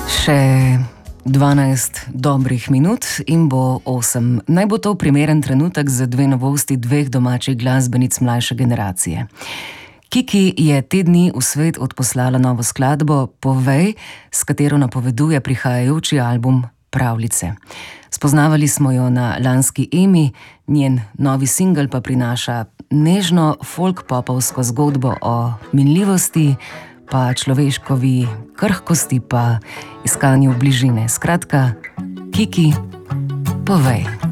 Še 12 dobrih minut in bo 8. Naj bo to primeren trenutek za dve novosti dveh domačih glasbenic mlajše generacije. Kiki je te dni v svet odposlala novo skladbo Povej, s katero napoveduje prihajajoči album Pravljice. Spoznavali smo jo na lanski Emi, njen novi singel pa prinaša nežno folk-popovsko zgodbo o minljivosti, pa človeškovi krhkosti, pa iskanju bližine. Skratka, Kiki, povej.